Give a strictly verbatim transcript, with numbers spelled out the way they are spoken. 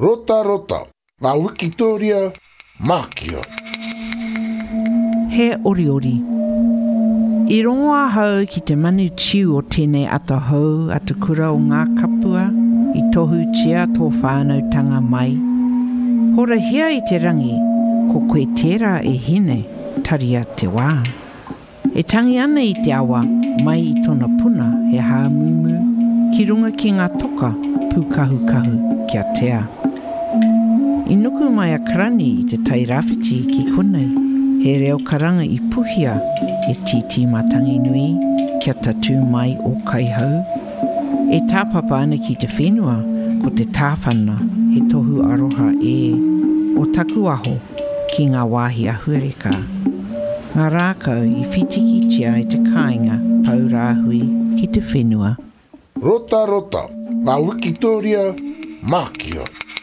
Rota rota, ngā Wikitoria, Mākia. He ori ori. I rongoa hau ki te manu tiu o tēnei ata hau atu kura o ngā kapua i tohu tia tō whānautanga mai. Hora hia i te rangi, ko koe tērā e hine, taria te wā. E tangi ana i te awa, mai i tona puna he hāmumu, ki runga ki ngā toka, pukahu kahu kia tea. I nuku mai a krani i te tairawhiti ki konei, he reo karanga i puhia e titi matangi nui kia tatu mai o kai hau. E tāpapa ana ki te whenua ko te tāwhana he tohu aroha e o taku aho ki ngā wāhi a huereka. Ngā rākau i whitiki tia i te kāinga pau rāhui ki te whenua. Rota rota, ngā Wikitoria, Mākia.